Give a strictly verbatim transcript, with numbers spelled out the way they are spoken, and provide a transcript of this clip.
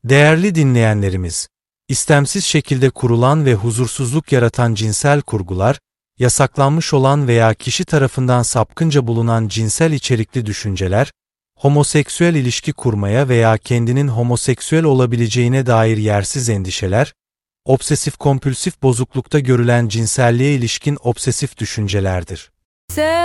Değerli dinleyenlerimiz, istemsiz şekilde kurulan ve huzursuzluk yaratan cinsel kurgular, yasaklanmış olan veya kişi tarafından sapkınca bulunan cinsel içerikli düşünceler, homoseksüel ilişki kurmaya veya kendinin homoseksüel olabileceğine dair yersiz endişeler, obsesif-kompülsif bozuklukta görülen cinselliğe ilişkin obsesif düşüncelerdir.